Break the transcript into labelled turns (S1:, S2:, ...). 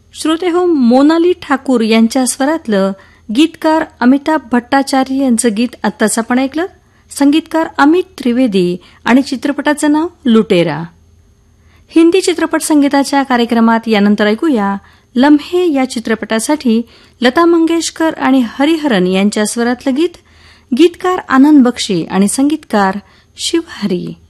S1: श्रोते हो, मोनाली ठाकूर यांच्या स्वरातलं गीतकार अमिताभ भट्टाचार्य यांचं गीत आत्ताच आपण ऐकलं. संगीतकार अमित त्रिवेदी आणि चित्रपटाचं नाव लुटेरा. हिंदी चित्रपट संगीताच्या कार्यक्रमात यानंतर ऐकूया लम्हे या चित्रपटासाठी लता मंगेशकर आणि हरिहरन यांच्या स्वरातलं गीत. गीतकार आनंद बक्षी आणि संगीतकार शिव हरी.